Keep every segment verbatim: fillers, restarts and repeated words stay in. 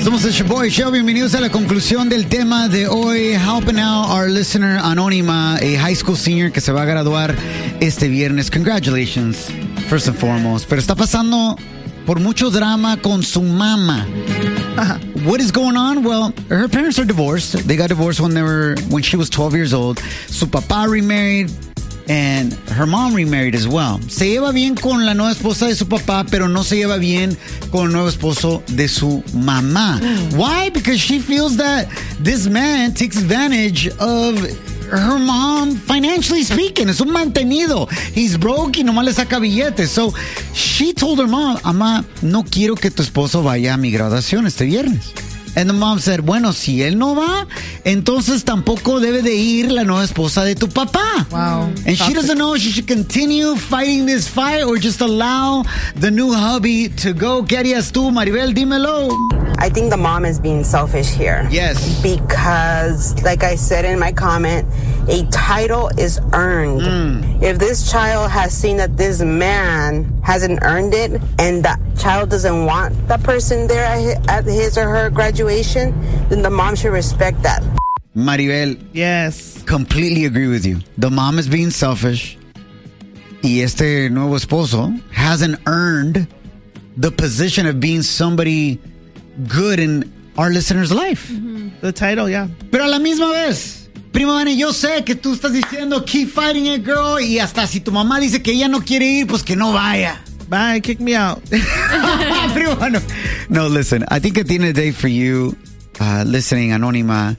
Somos el Shoboy Show. Bienvenidos a la conclusión del tema de hoy. Helping out our listener anónima, a high school senior que se va a graduar este viernes. Congratulations, first and foremost. Pero está pasando por mucho drama con su mamá. Uh, what is going on? Well, her parents are divorced. They got divorced when they were when she was twelve years old. Su papá remarried. And her mom remarried as well. Se lleva bien con la nueva esposa de su papá, pero no se lleva bien con el nuevo esposo de su mamá. Why? Because she feels that this man takes advantage of her mom, financially speaking. Es un mantenido. He's broke y nomás le saca billetes. So she told her mom, Amá, no quiero que tu esposo vaya a mi graduación este viernes. And the mom said, bueno, si él no va, entonces tampoco debe de ir la nueva esposa de tu papá. Wow. And she doesn't know if she should continue fighting this fight or just allow the new hubby to go. ¿Qué harías tú, Maribel? Dímelo. I think the mom is being selfish here. Yes. Because, like I said in my comment, a title is earned. Mm. If this child has seen that this man hasn't earned it and that child doesn't want that person there at his or her graduation, then the mom should respect that. Maribel. Yes. Completely agree with you. The mom is being selfish. Y este nuevo esposo hasn't earned the position of being somebody good in our listener's life. Mm-hmm. The title, yeah. Pero a la misma vez, Primo Dani, yo sé que tú estás diciendo keep fighting it, girl, y hasta si tu mamá dice que ella no quiere ir, pues que no vaya. Bye, kick me out. Primo, no. No, listen, I think at the end of the day for you, uh, listening, Anónima,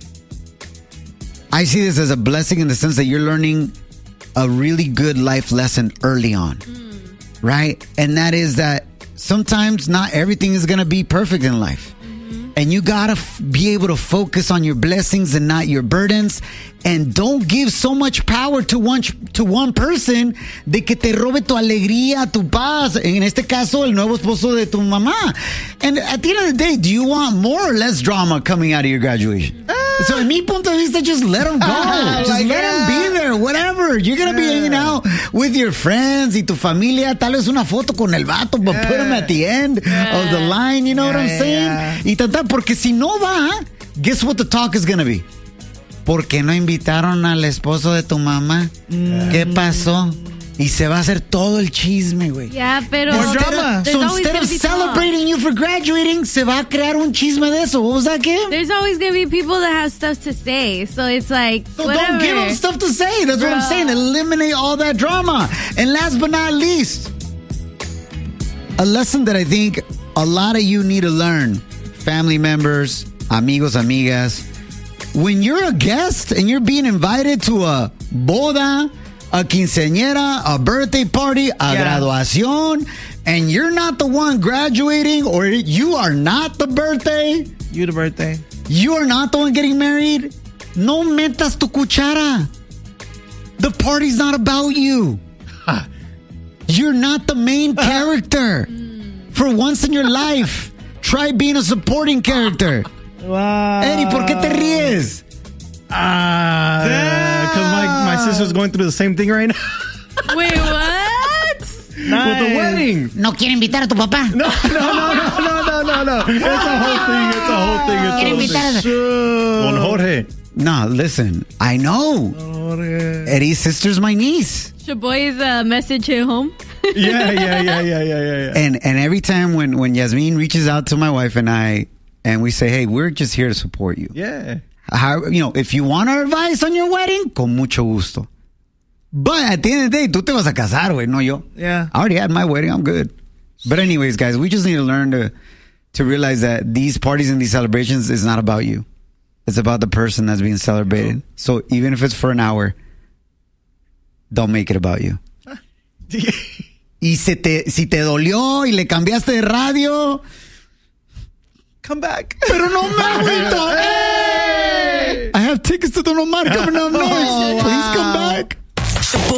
I see this as a blessing in the sense that you're learning a really good life lesson early on, mm. right? And that is that sometimes not everything is going to be perfect in life. Mm-hmm. And you got to f- be able to focus on your blessings and not your burdens. And don't give so much power to one to one person de que te robe tu alegría, tu paz. En este caso, el nuevo esposo de tu mamá. And at the end of the day, do you want more or less drama coming out of your graduation? Ah. So, en mi punto de vista, just let them go. Ah, just like let them be there, whatever. You're going to yeah. be hanging out with your friends y tu familia. Tal vez una foto con el vato, but yeah. put him at the end yeah. of the line. You know yeah, what I'm saying? Yeah. Y tanta, porque si no va, guess what the talk is going to be? ¿Por qué no invitaron al esposo de tu mamá? Mm. ¿Qué pasó? Y se va a hacer todo el chisme, güey. Yeah, pero... Instead of, so instead of celebrating talk. you for graduating, se va a crear un chisme de eso. What was that, Kim? There's always going to be people that have stuff to say. So it's like, so whatever. Don't give them stuff to say. That's Bro. what I'm saying. Eliminate all that drama. And last but not least, a lesson that I think a lot of you need to learn. Family members, amigos, amigas. When you're a guest and you're being invited to a boda, a quinceañera, a birthday party, a yeah. graduación, and you're not the one graduating, or you are not the birthday. You the birthday. You are not the one getting married. No metas tu cuchara. The party's not about you. You're not the main character. For once in your life, try being a supporting character. Wow. Eddie, ¿por qué te ríes? Ah, because uh, my, my sister's going through the same thing right now. Wait, what? Nice. With the wedding. No quiere invitar a tu papá. No, no, no, no, no, no, no, no. It's a whole thing. It's a whole thing. It's quiere invitar a sure. Con Jorge. No, listen. I know. Jorge. Eddie's sister's my niece. Shaboy's uh, message at home. yeah, yeah, yeah, yeah, yeah, yeah, yeah. And and every time when when Yasmin reaches out to my wife and I. And we say, hey, we're just here to support you. Yeah. How, you know, if you want our advice on your wedding, con mucho gusto. But at the end of the day, tú te vas a casar, güey, no yo. Yeah. I already had my wedding. I'm good. But anyways, guys, we just need to learn to to realize that these parties and these celebrations is not about you. It's about the person that's being celebrated. Oh. So even if it's for an hour, don't make it about you. Y se te, si te dolió y le cambiaste de radio... Come back. Pero no me agüito. Hey! I have tickets to Don Omar coming up next. Oh, wow. Please come back.